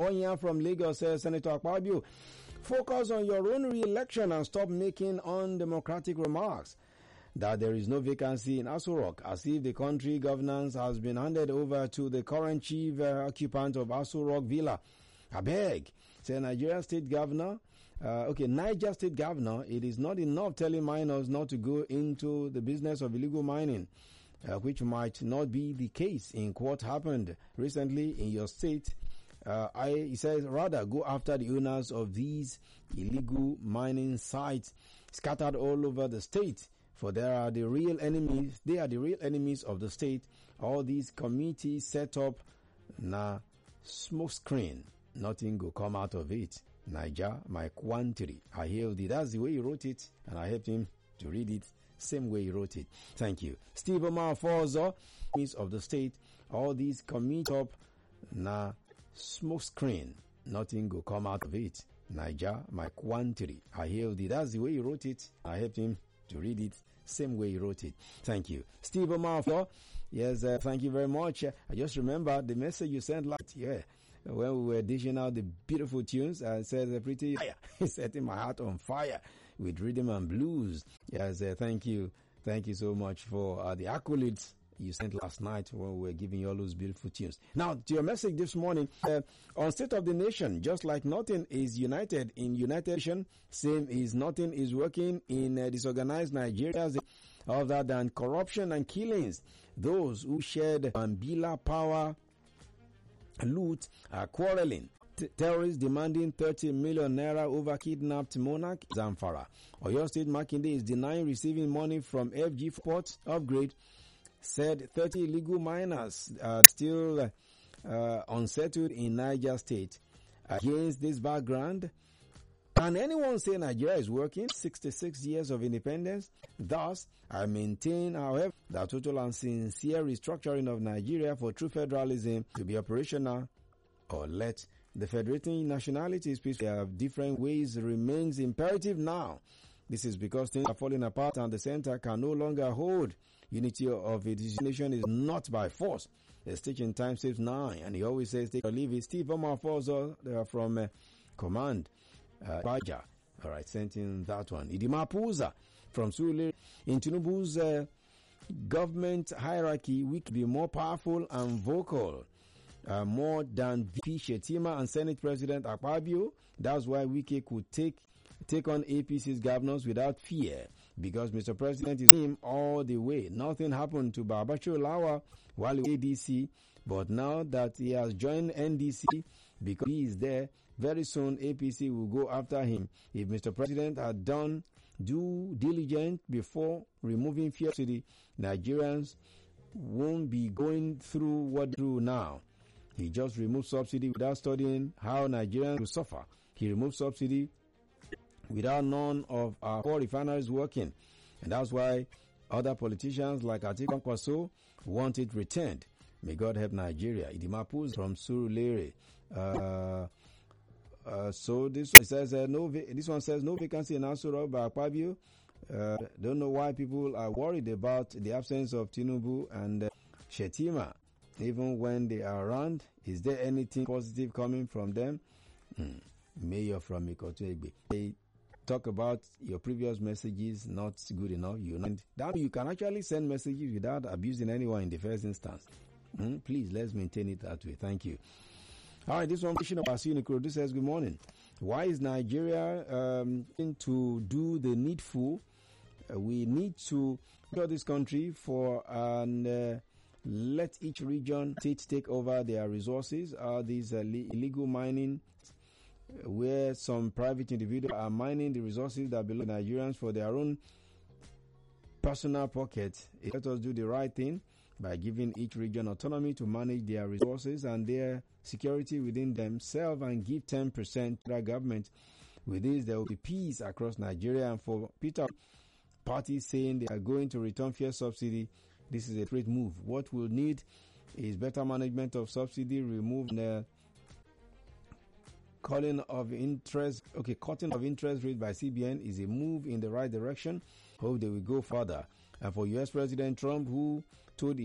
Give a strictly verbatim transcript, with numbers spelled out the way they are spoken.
Onya from Lagos says, Senator Akpabio, focus on your own re-election and stop making undemocratic remarks that there is no vacancy in Aso Rock, as if the country governance has been handed over to the current chief uh, occupant of Aso Rock Villa. I beg, say Nigeria State Governor, uh, okay, Niger State Governor, it is not enough telling miners not to go into the business of illegal mining, uh, which might not be the case in what happened recently in your state. Uh, I, he says, rather go after the owners of these illegal mining sites scattered all over the state. For there are the real enemies, they are the real enemies of the state. All these committees set up na smoke screen. Nothing will come out of it. Niger, my quantity. I hailed it. That's the way he wrote it, and I helped him to read it same way he wrote it. Thank you. Steve Omar Forzo, enemies of the state. All these committees up na smoke screen. Nothing will come out of it. Niger, my quantity. I hailed it. That's the way he wrote it. I helped him to read it same way he wrote it. Thank you. Steve Omar, yes, uh, thank you very much. Uh, I just remember the message you sent last year when we were dishing out the beautiful tunes. I said, uh, pretty fire, setting my heart on fire with rhythm and blues. Yes, uh, thank you. Thank you so much for uh, the accolades you sent last night when we were giving you all those beautiful tunes. Now, to your message this morning, uh, on State of the Nation, just like nothing is united in United Nations, same is nothing is working in uh, disorganized Nigeria other than corruption and killings. Those who shared Mambila power loot are quarreling. T- terrorists demanding thirty million naira over kidnapped monarch Zamfara. Oyo State Makinde is denying receiving money from F G Port upgrade. Said thirty illegal miners are still uh, unsettled in Niger State. Against this background, can anyone say Nigeria is working? sixty-six years of independence. Thus, I maintain, however, that total and sincere restructuring of Nigeria for true federalism to be operational, or let the federating nationalities have different ways remains imperative now. This is because things are falling apart and the center can no longer hold. Unity of its nation is not by force. The stage in time saves nine, and he always says, take or leave it. Steve Omar Forzo uh, from uh, Command, uh, Baja. All right, sent in that one. Idima Puza from Sule. In Tinubu's uh, government hierarchy, we can be more powerful and vocal, uh, more than V P Shetima and Senate President Akpabio. That's why Wike could take take on A P C's governors without fear, because Mister President is him all the way. Nothing happened to Babacho Lawa while he was A D C, but now that he has joined N D C, because he is there, very soon A P C will go after him. If Mister President had done due diligence before removing fear to the Nigerians won't be going through what they do now. He just removed subsidy without studying how Nigerians will suffer. He removed subsidy without none of our four refineries working. And that's why other politicians like Atiku Kwaso want it returned. May God help Nigeria. Idimapus from Surulere. Uh, uh, so this one says uh, no. This one says no vacancy in Aso Rock by Akpabio. Uh, don't know why people are worried about the absence of Tinubu and uh, Shetima, even when they are around. Is there anything positive coming from them? Hmm. Mayor from Ikoto Egbe. They talk about your previous messages not good enough. You know, that you can actually send messages without abusing anyone in the first instance. Hmm? Please, let's maintain it that way. Thank you. All right, this one question of Asuni This says, good morning. Why is Nigeria um, to do the needful? Uh, we need to build this country for and uh, let each region state take over their resources. Are these uh, illegal mining, where some private individuals are mining the resources that belong to Nigerians for their own personal pocket? Let us do the right thing by giving each region autonomy to manage their resources and their security within themselves, and give ten percent to the government. With this, there will be peace across Nigeria. And for Peter, parties saying they are going to return fair subsidy, this is a great move. What we'll need is better management of subsidy, remove the calling of interest, okay, cutting of interest rate by C B N is a move in the right direction. Hope they will go further. And for U S President Trump, who told